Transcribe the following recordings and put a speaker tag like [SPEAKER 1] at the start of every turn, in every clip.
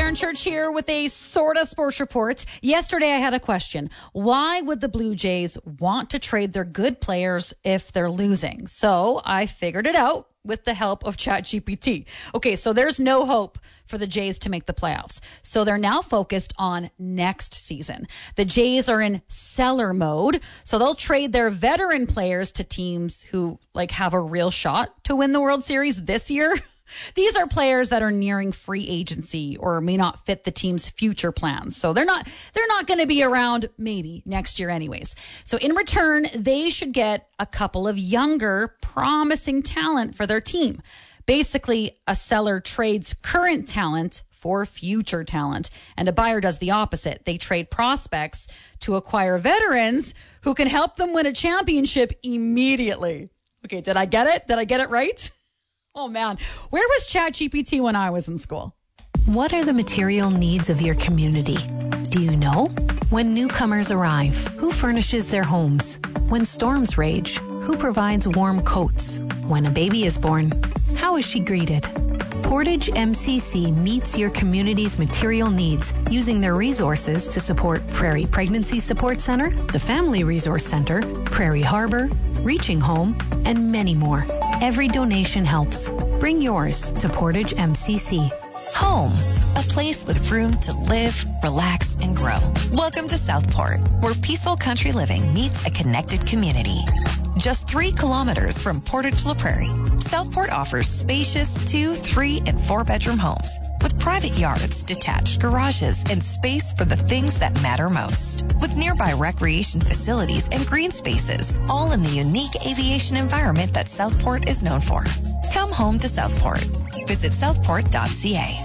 [SPEAKER 1] Lauren Church here with a sort of sports report. Yesterday I had a question. Why would the Blue Jays want to trade their good players if they're losing? So I figured it out with the help of ChatGPT. Okay, so there's no hope for the Jays to make the playoffs. So they're now focused on next season. The Jays are in seller mode, so they'll trade their veteran players to teams who have a real shot to win the World Series this year. These are players that are nearing free agency or may not fit the team's future plans. So they're not going to be around maybe next year anyways. So in return, they should get a couple of younger, promising talent for their team. Basically, a seller trades current talent for future talent, and a buyer does the opposite. They trade prospects to acquire veterans who can help them win a championship immediately. Okay, did I get it? Did I get it right? Oh, man. Where was ChatGPT when I was in school?
[SPEAKER 2] What are the material needs of your community? Do you know? When newcomers arrive, who furnishes their homes? When storms rage, who provides warm coats? When a baby is born, how is she greeted? Portage MCC meets your community's material needs using their resources to support Prairie Pregnancy Support Center, the Family Resource Center, Prairie Harbor, Reaching Home, and many more. Every donation helps. Bring yours to Portage MCC.
[SPEAKER 3] Home, a place with room to live, relax, and grow. Welcome to Southport, where peaceful country living meets a connected community. Just 3 kilometers from Portage La Prairie, Southport offers spacious 2, 3, and 4-bedroom homes with private yards, detached garages, and space for the things that matter most. With nearby recreation facilities and green spaces, all in the unique aviation environment that Southport is known for. Come home to Southport. Visit southport.ca.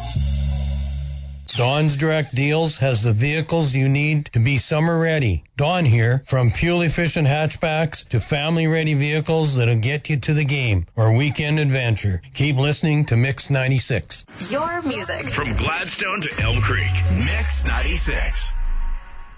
[SPEAKER 4] Dawn's Direct Deals has the vehicles you need to be summer ready. Dawn here, from fuel-efficient hatchbacks to family-ready vehicles that'll get you to the game or weekend adventure. Keep listening to Mix 96.
[SPEAKER 3] Your music.
[SPEAKER 5] From Gladstone to Elm Creek, Mix 96.